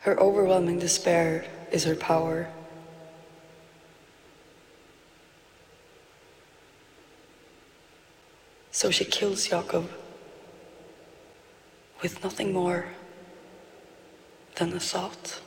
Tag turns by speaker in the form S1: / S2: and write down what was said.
S1: Her overwhelming despair is her power. So she kills Jakob with nothing more than a thought.